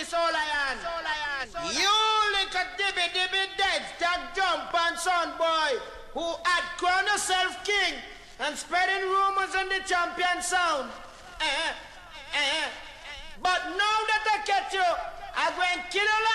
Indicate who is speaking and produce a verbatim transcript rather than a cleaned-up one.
Speaker 1: Soul Lion. You little dibby dibby dead, stack jump and son boy, who had crowned yourself king and spreading rumors on the champion sound. Eh, eh. But now that I catch you, I'm going to kill you